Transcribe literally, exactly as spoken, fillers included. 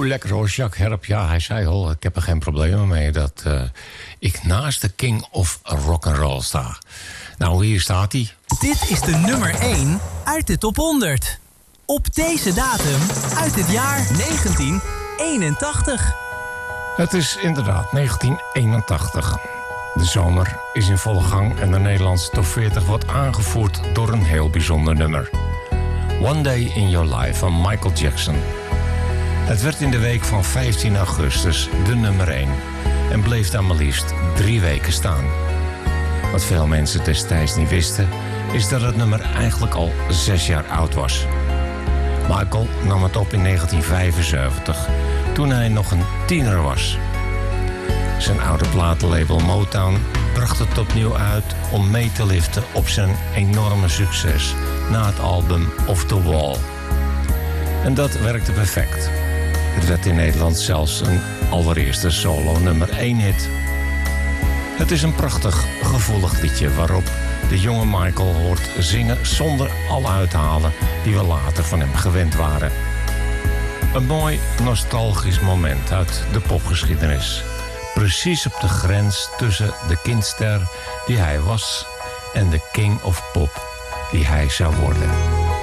lekker hoor, Jacques Herp. Ja, hij zei al, ik heb er geen problemen mee dat uh, ik naast de king of rock'n'roll sta. Nou, hier staat hij. Dit is de nummer één uit de top honderd. Op deze datum uit het jaar negentien eenentachtig. Het is inderdaad negentien eenentachtig. De zomer is in volle gang en de Nederlandse top veertig wordt aangevoerd door een heel bijzonder nummer. One Day in Your Life van Michael Jackson. Het werd in de week van vijftien augustus de nummer één en bleef daar maar liefst drie weken staan. Wat veel mensen destijds niet wisten, is dat het nummer eigenlijk al zes jaar oud was. Michael nam het op in negentien vijfenzeventig, toen hij nog een tiener was. Zijn oude platenlabel Motown bracht het opnieuw uit om mee te liften op zijn enorme succes na het album Off the Wall. En dat werkte perfect. Het werd in Nederland zelfs een allereerste solo nummer één hit. Het is een prachtig, gevoelig liedje waarop de jonge Michael hoort zingen zonder alle uithalen die we later van hem gewend waren. Een mooi, nostalgisch moment uit de popgeschiedenis. Precies op de grens tussen de kindster die hij was en de king of pop die hij zou worden.